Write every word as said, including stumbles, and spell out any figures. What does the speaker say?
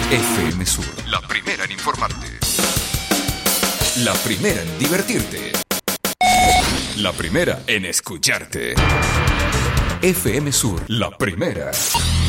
F M Sur, la primera en informarte. La primera en divertirte. La primera en escucharte. F M Sur, la primera.